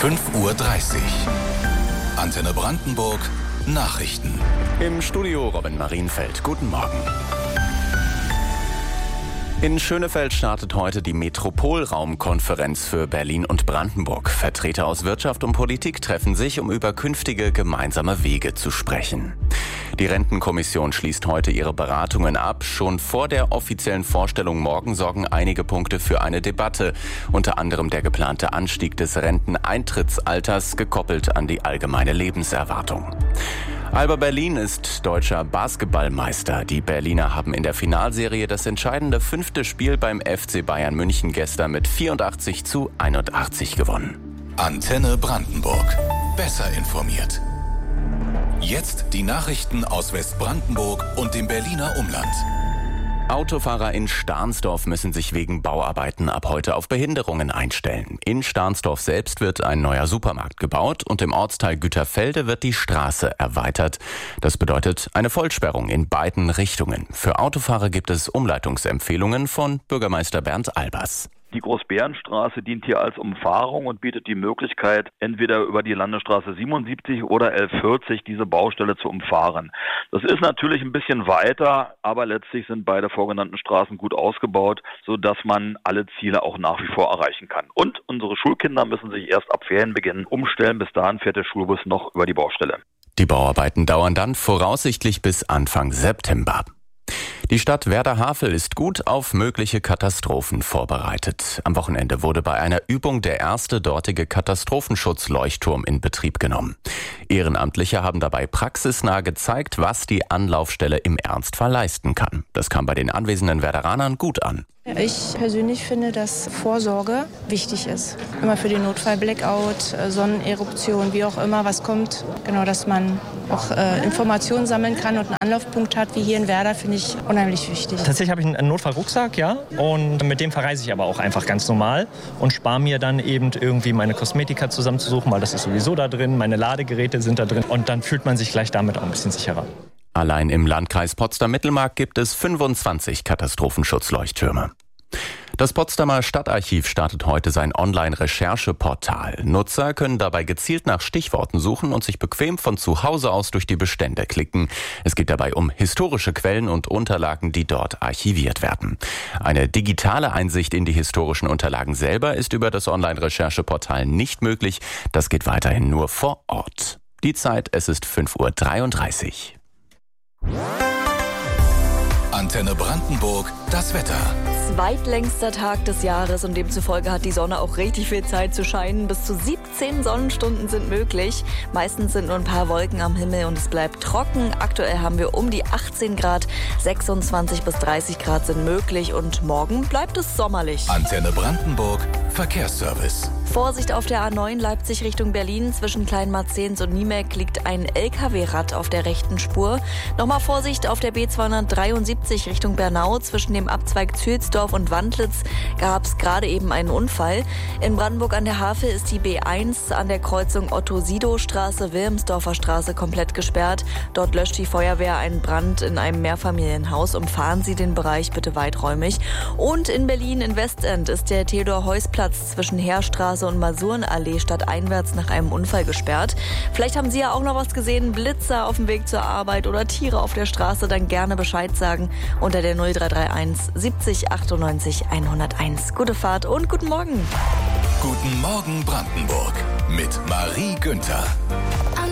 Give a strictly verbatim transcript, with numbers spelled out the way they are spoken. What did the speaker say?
fünf Uhr dreißig. Antenne Brandenburg Nachrichten. Im Studio Robin Marienfeld. Guten Morgen. In Schönefeld startet heute die Metropolraumkonferenz für Berlin und Brandenburg. Vertreter aus Wirtschaft und Politik treffen sich, um über künftige gemeinsame Wege zu sprechen. Die Rentenkommission schließt heute ihre Beratungen ab. Schon vor der offiziellen Vorstellung morgen sorgen einige Punkte für eine Debatte. Unter anderem der geplante Anstieg des Renteneintrittsalters, gekoppelt an die allgemeine Lebenserwartung. Alba Berlin ist deutscher Basketballmeister. Die Berliner haben in der Finalserie das entscheidende fünfte Spiel beim F C Bayern München gestern mit vierundachtzig zu einundachtzig gewonnen. Antenne Brandenburg. Besser informiert. Jetzt die Nachrichten aus Westbrandenburg und dem Berliner Umland. Autofahrer in Stahnsdorf müssen sich wegen Bauarbeiten ab heute auf Behinderungen einstellen. In Stahnsdorf selbst wird ein neuer Supermarkt gebaut und im Ortsteil Güterfelde wird die Straße erweitert. Das bedeutet eine Vollsperrung in beiden Richtungen. Für Autofahrer gibt es Umleitungsempfehlungen von Bürgermeister Bernd Albers. Die Großbärenstraße dient hier als Umfahrung und bietet die Möglichkeit, entweder über die Landesstraße siebenundsiebzig oder L vierzig diese Baustelle zu umfahren. Das ist natürlich ein bisschen weiter, aber letztlich sind beide vorgenannten Straßen gut ausgebaut, sodass man alle Ziele auch nach wie vor erreichen kann. Und unsere Schulkinder müssen sich erst ab Ferienbeginn umstellen. Bis dahin fährt der Schulbus noch über die Baustelle. Die Bauarbeiten dauern dann voraussichtlich bis Anfang September. Die Stadt Werder-Havel ist gut auf mögliche Katastrophen vorbereitet. Am Wochenende wurde bei einer Übung der erste dortige Katastrophenschutzleuchtturm in Betrieb genommen. Ehrenamtliche haben dabei praxisnah gezeigt, was die Anlaufstelle im Ernstfall leisten kann. Das kam bei den anwesenden Werderanern gut an. Ich persönlich finde, dass Vorsorge wichtig ist. Immer für den Notfall Blackout, Sonneneruption, wie auch immer was kommt. Genau, dass man auch äh, Informationen sammeln kann und einen Anlaufpunkt hat, wie hier in Werder, finde ich unheimlich wichtig. Tatsächlich habe ich einen Notfallrucksack, ja, und mit dem verreise ich aber auch einfach ganz normal und spare mir dann eben irgendwie meine Kosmetika zusammenzusuchen, weil das ist sowieso da drin, meine Ladegeräte sind da drin und dann fühlt man sich gleich damit auch ein bisschen sicherer. Allein im Landkreis Potsdam-Mittelmark gibt es fünfundzwanzig Katastrophenschutzleuchttürme. Das Potsdamer Stadtarchiv startet heute sein Online-Rechercheportal. Nutzer können dabei gezielt nach Stichworten suchen und sich bequem von zu Hause aus durch die Bestände klicken. Es geht dabei um historische Quellen und Unterlagen, die dort archiviert werden. Eine digitale Einsicht in die historischen Unterlagen selber ist über das Online-Rechercheportal nicht möglich. Das geht weiterhin nur vor Ort. Die Zeit, es ist fünf Uhr dreiunddreißig. Antenne Brandenburg, das Wetter. Zweitlängster Tag des Jahres und demzufolge hat die Sonne auch richtig viel Zeit zu scheinen. Bis zu siebzehn Sonnenstunden sind möglich. Meistens sind nur ein paar Wolken am Himmel und es bleibt trocken. Aktuell haben wir um die achtzehn Grad, sechsundzwanzig bis dreißig Grad sind möglich und morgen bleibt es sommerlich. Antenne Brandenburg, Verkehrsservice. Vorsicht auf der A neun Leipzig Richtung Berlin. Zwischen Kleinmarzehns und Niemek liegt ein L K W-Rad auf der rechten Spur. Nochmal Vorsicht auf der B zweihundertdreiundsiebzig Richtung Bernau. Zwischen dem Abzweig Zülsdorf und Wandlitz gab es gerade eben einen Unfall. In Brandenburg an der Havel ist die B eins an der Kreuzung Otto-Sido-Straße, Wilhelmsdorfer Straße komplett gesperrt. Dort löscht die Feuerwehr einen Brand in einem Mehrfamilienhaus. Umfahren Sie den Bereich bitte weiträumig. Und in Berlin in Westend ist der Theodor-Heuss-Platz zwischen Heerstraße und Masurenallee stadteinwärts nach einem Unfall gesperrt. Vielleicht haben Sie ja auch noch was gesehen, Blitzer auf dem Weg zur Arbeit oder Tiere auf der Straße, dann gerne Bescheid sagen unter der null drei drei eins siebzig achtundneunzig hunderteins. Gute Fahrt und guten Morgen. Guten Morgen Brandenburg mit Marie Günther.